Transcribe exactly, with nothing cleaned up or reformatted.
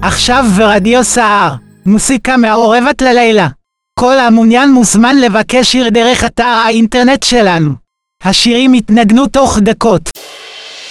עכשיו ברדיו סער, מוסיקה מעורבת ללילה. כל המעוניין מוזמן לבקש שיר דרך אתר האינטרנט שלנו. השירים יתנגנו תוך דקות.